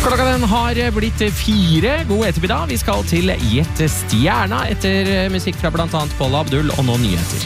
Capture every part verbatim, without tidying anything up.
Klokka den har blitt fire. God ettermiddag. Vi skal til Gjett Stjerna etter musikk fra blant annet Paula Abdul og nå nyheter.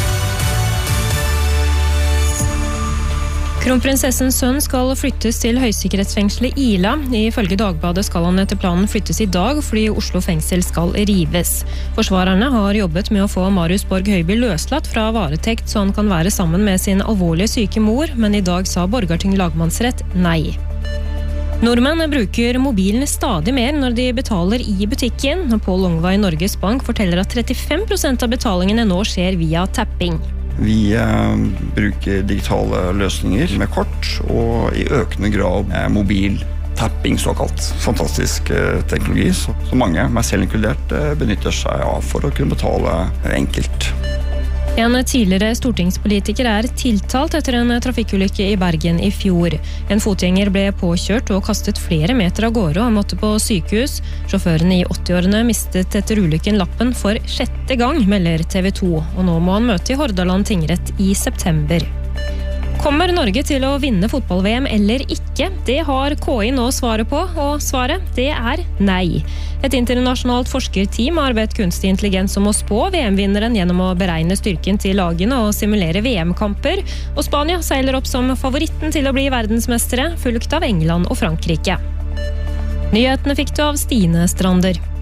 Kronprinsessens sønn skal flyttes til høysikkerhetsfengselet Ila. Ifølge Dagbladet skal han etter planen flyttes i dag fordi Oslo fengsel skal rives. Forsvarerne har jobbet med å få Marius Borg Høiby løslatt fra varetekt så han kan være sammen med sin alvorlige syke mor, men i dag sa Borgarting lagmannsrett nei. Nordmenn bruker mobilen stadig mer når de betaler i butikken. Pål Longva i Norges Bank forteller at trettifem prosent av betalingene nå skjer via tapping. Vi eh, bruker digitale løsninger med kort og i økende grad eh, mobil tapping, såkalt. Fantastisk eh, teknologi, så, så mange, meg selv inkludert, eh, benytter seg av for å kunne betale enkelt. En tidligere stortingspolitiker er tiltalt etter en trafikkulykke i Bergen i fjor. En fotgjenger ble påkjørt og kastet flere meter av gårde og måtte på sykehus. Sjåføren i åtti-årene mistet etter ulykken lappen for sjette gang, melder T V to, og nå må han møte i Hordaland tingrett i september. Kommer Norge til å vinne fotball-V M eller ikke? Det har K I nå svaret på, og svaret, det er nei. Et internasjonalt forskerteam har bedt kunstig intelligens om å spå V M-vinneren gjennom å beregne styrken til lagene og simulere V M-kamper, og Spania seiler opp som favoritten til å bli verdensmestere, fulgt av England og Frankrike. Nyhetene fikk du av Stine Strander.